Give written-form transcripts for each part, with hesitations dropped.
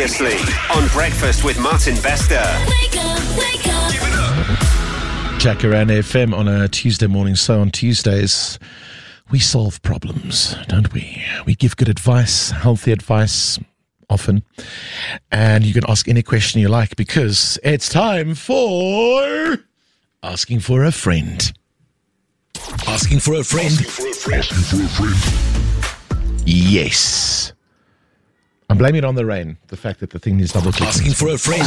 Previously on Breakfast with Martin Bester. Wake up. Give it up. Jacaranda FM on a Tuesday morning. So on Tuesdays, we solve problems, don't we? We give good advice, healthy advice, often. And you can ask any question you like because it's time for Asking for a Friend. Asking for a friend. Yes. I'm blaming it on the rain, the fact that the thing needs double clicking. Asking for a friend.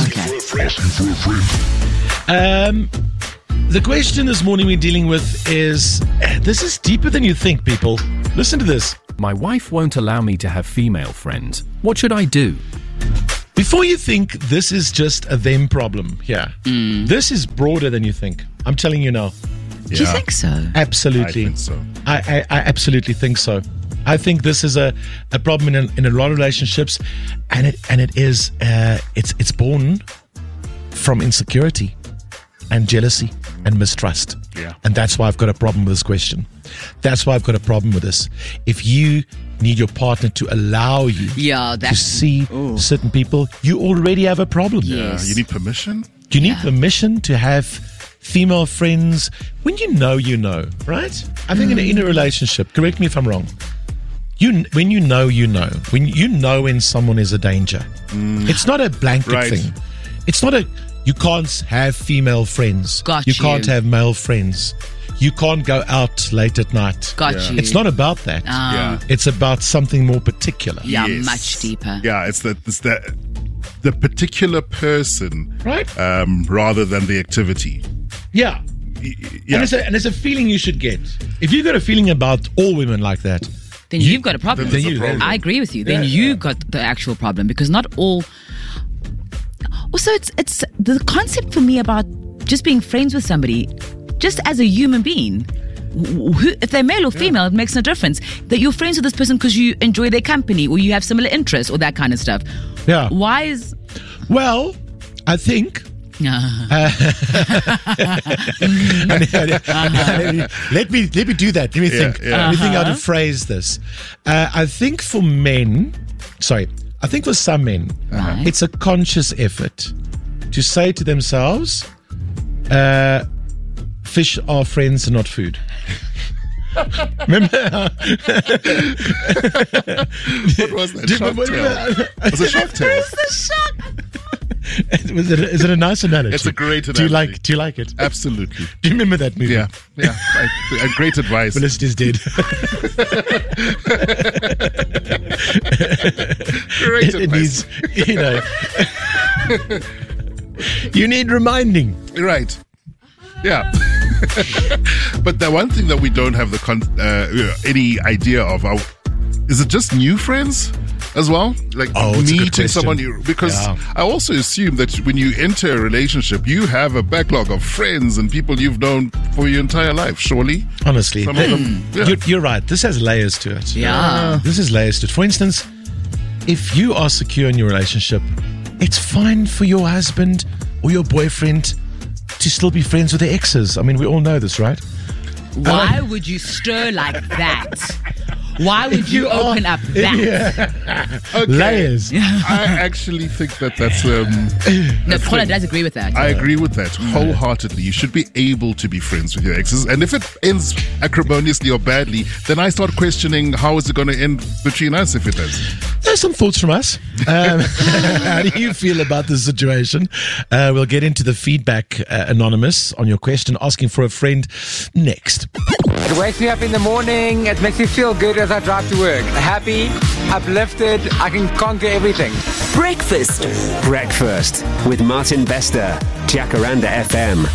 The question this morning we're dealing with is, this is deeper than you think, people. Listen to this. My wife won't allow me to have female friends. What should I do? Before you think this is just a them problem here, this is broader than you think. I'm telling you now. Do you think so? Absolutely. I think so. I absolutely think so. I think this is a problem in a lot of relationships, and it is it's born from insecurity and jealousy and mistrust. Yeah. And that's why I've got a problem with this question. That's why I've got a problem with this. If you need your partner to allow you to see certain people, you already have a problem. Yes. You need permission? You need permission to have female friends when you know, right? I think in a relationship, correct me if I'm wrong, when you know, when someone is a danger. It's not a blanket thing. It's not you can't have female friends. Got you you. can't have male friends. You can't go out late at night. Got you. It's not about that. Yeah. It's about something more particular. Yeah, Yes. much deeper. Yeah, it's the particular person, Right? rather than the activity. Yeah. Yeah. And it's a feeling you should get. If you've got a feeling about all women like that, Then you've got a problem. Then there's a problem. I agree with you. Then you got the actual problem because not all. Also, it's the concept for me about just being friends with somebody, just as a human being. If they're male or female, it makes no difference. That you're friends with this person because you enjoy their company or you have similar interests or that kind of stuff. Yeah. Why is? well, I think. Let me do that. Let me think. Let me think how to phrase this. I think for some men, Right. it's a conscious effort to say to themselves, fish are friends and not food. Remember? What was that? Shark Tale? Was it Shark Tale? Is it a nice analogy? It's a great Do you analogy. like it? Absolutely. Do you remember that movie? Yeah. Great advice. Felicity's dead. Great It advice. needs, you need reminding. Right. Yeah. But the one thing that we don't have any idea of, is it just new friends as well? Like it's a good meeting someone question. new? Because Yeah. I also assume that when you enter a relationship, you have a backlog of friends and people you've known for your entire life, surely? Honestly, Some of them, yeah. you're right. This has layers to it. Yeah. This has layers to it. For instance, if you are secure in your relationship, it's fine for your husband or your boyfriend to still be friends with their exes. I mean, we all know this, right? Why would you stir like that? Why would you open up that? Okay. Layers. I actually think that's No, Paula does agree with that. I agree with that wholeheartedly. You should be able to be friends with your exes. And if it ends acrimoniously or badly, then I start questioning how is it going to end between us if it does. There's some thoughts from us. How do you feel about this situation? We'll get into the feedback, Anonymous, on your question, asking for a friend next. It wakes me up in the morning. It makes me feel good as I drive to work. Happy, uplifted. I can conquer everything. Breakfast. Breakfast with Martin Bester. Jacaranda FM.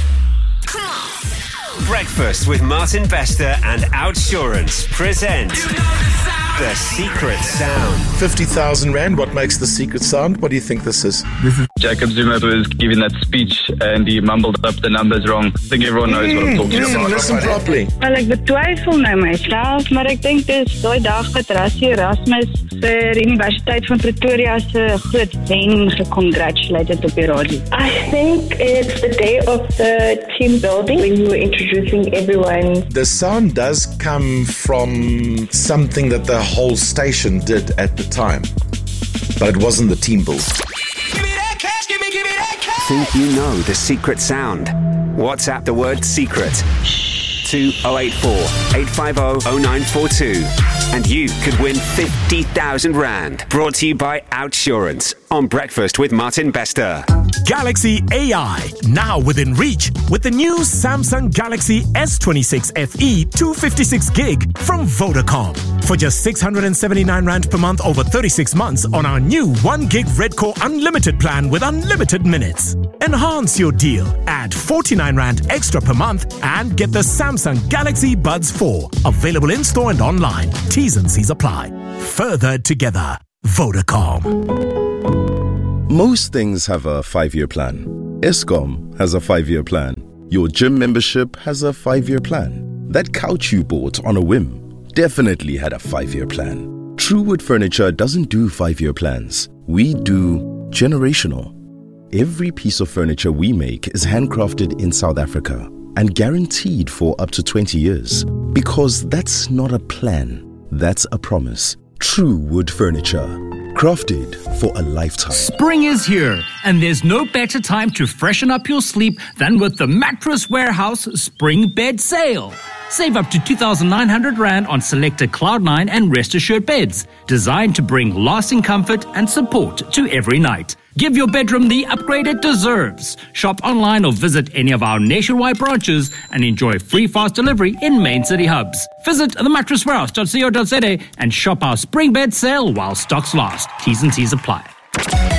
Breakfast with Martin Bester and Outsurance present The Secret Sound. 50,000 Rand. What makes the secret sound? What do you think this is? Jacob Zuma was giving that speech and he mumbled up the numbers wrong. I think everyone knows what I'm talking about. Listen properly. Wel, ek betwyfel nou myself, maar ek dink dis daai dag wat Rassie Erasmus vir Universiteit van Pretoria se groot wen gecongratulated op die radio. I think it's the day of the team building when you were introducing everyone. The sound does come from something that the whole station did at the time, but it wasn't the team build. Think you know the secret sound? WhatsApp the word secret to 084 850 0942 and you could win 50,000 Rand. Brought to you by Outsurance on Breakfast with Martin Bester. Galaxy AI, now within reach with the new Samsung Galaxy S26 FE 256 gig from Vodacom. For just 679 Rand per month over 36 months on our new 1 gig Red Core Unlimited plan with unlimited minutes. Enhance your deal. Add 49 Rand extra per month and get the Samsung Galaxy Buds 4. Available in store and online. T's and C's apply. Further together. Vodacom. Most things have a 5-year plan. Eskom has a 5-year plan. Your gym membership has a 5-year plan. That couch you bought on a whim definitely had a 5-year plan. Truewood Furniture doesn't do 5-year plans. We do generational. Every piece of furniture we make is handcrafted in South Africa and guaranteed for up to 20 years. Because that's not a plan, that's a promise. Truewood Furniture. Crafted for a lifetime. Spring is here, and there's no better time to freshen up your sleep than with the Mattress Warehouse Spring Bed Sale. Save up to 2,900 Rand on selected Cloud9 and Rest Assured beds, designed to bring lasting comfort and support to every night. Give your bedroom the upgrade it deserves. Shop online or visit any of our nationwide branches and enjoy free fast delivery in main city hubs. Visit themattresswarehouse.co.za and shop our spring bed sale while stocks last. T's and C's apply.